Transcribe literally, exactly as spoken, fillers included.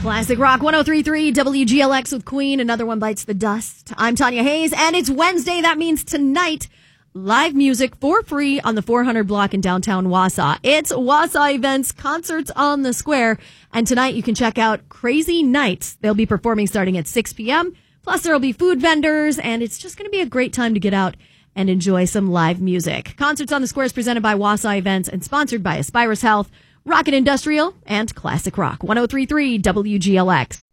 Classic Rock one oh three point three W G L X with Queen. Another one bites the dust. I'm Tanya Hayes, and it's Wednesday. That means tonight, live music for free on the four hundred block in downtown Wausau. It's Wausau Events, concerts on the square. And tonight you can check out Crazy Nights. They'll be performing starting at six p.m. Plus there will be food vendors, and it's just going to be a great time to get out and enjoy some live music. Concerts on the Square is presented by Wausau Events and sponsored by Aspirus Health, Rocket Industrial, and Classic Rock one oh three point three W G L X.